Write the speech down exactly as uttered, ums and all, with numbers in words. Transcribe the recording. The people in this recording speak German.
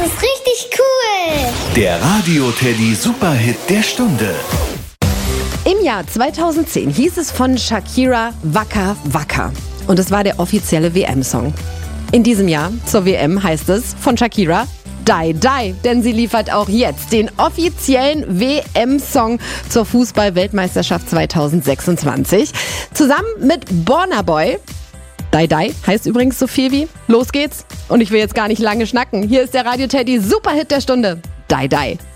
ist richtig cool. Der Radio-Teddy Superhit der Stunde. Im Jahr zweitausendzehn hieß es von Shakira Waka Waka. Und es war der offizielle W M-Song. In diesem Jahr zur W M heißt es von Shakira Die Die, denn sie liefert auch jetzt den offiziellen W M-Song zur Fußball-Weltmeisterschaft zweitausendsechsundzwanzig. Zusammen mit Burna Boy. Die Die heißt übrigens so viel wie Los geht's. Und ich will jetzt gar nicht lange schnacken. Hier ist der Radio-Teddy Superhit der Stunde. Die Die.